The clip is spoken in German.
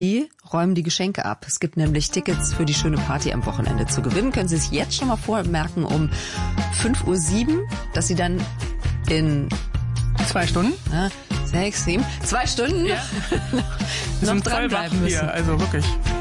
Die räumen die Geschenke ab. Es gibt nämlich Tickets für die schöne Party am Wochenende zu gewinnen. Können Sie sich jetzt schon mal vormerken um 5:07 Uhr, dass Sie dann in 2 Stunden? 6, 7, 2 Stunden Ja. noch dranbleiben müssen. Hier, also wirklich.